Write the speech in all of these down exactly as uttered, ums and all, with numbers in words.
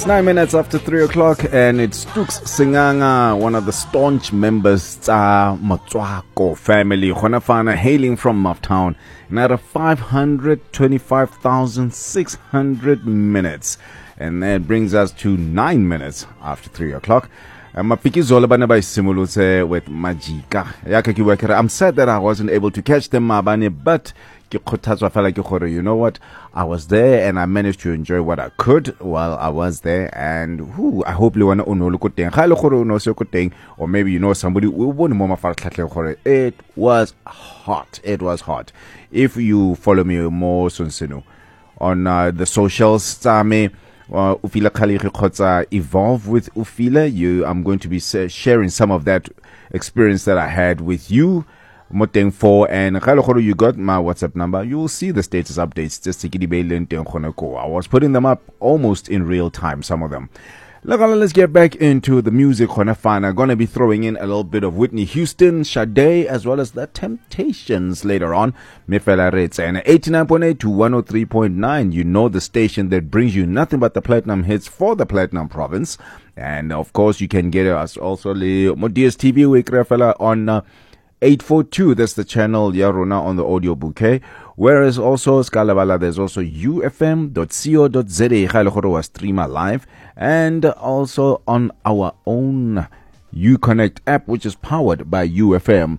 It's nine minutes after three o'clock, and it's Stux Singanga, one of the staunch members of Motswako family, Khonafana, hailing from Mufftown, and out of five hundred twenty-five thousand six hundred minutes. And that brings us to nine minutes after three o'clock. Mapikizola bana ba simuluse with Majika. I'm sad that I wasn't able to catch them, but you know what? I was there and I managed to enjoy what I could while I was there. And whew, I hope you want to know, or maybe you know somebody. It was hot. It was hot. If you follow me more on uh, the socials, Same. Uh, Ufila Khaliri Khotsa Evolve with Ufila. You, I'm going to be sharing some of that experience that I had with you. Moteng four and you got my WhatsApp number. You will see the status updates. Just I was putting them up almost in real time, some of them. Let's get back into the music. I'm going to be throwing in a little bit of Whitney Houston, Sade, as well as the Temptations later on. Mefela Rates and eighty-nine point eight to one oh three point nine. You know, the station that brings you nothing but the platinum hits for the Platinum Province. And of course, you can get us also Modias T V on uh, eight forty-two. That's the channel Yarona on the audio bouquet. Whereas also Scalabala, there's also u f m dot co dot z a streamer live, and also on our own Uconnect app, which is powered by U F M.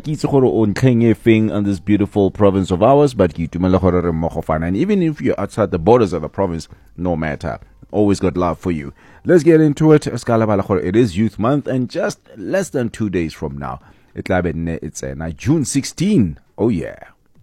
On this beautiful province of ours, but and even if you're outside the borders of the province, no matter. Always got love for you. Let's get into it. It is Youth Month, and just less than two days from now, it's uh, June sixteenth. Oh yeah.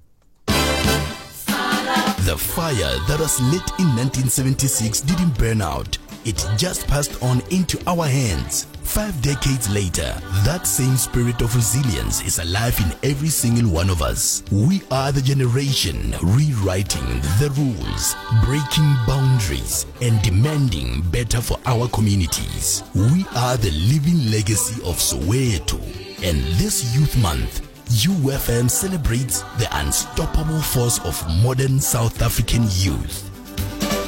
The fire that was lit in nineteen seventy-six didn't burn out. It just passed on into our hands. Five decades later, that same spirit of resilience is alive in every single one of us. We are the generation rewriting the rules, breaking boundaries, and demanding better for our communities. We are the living legacy of Soweto. And this Youth Month, U F M celebrates the unstoppable force of modern South African youth.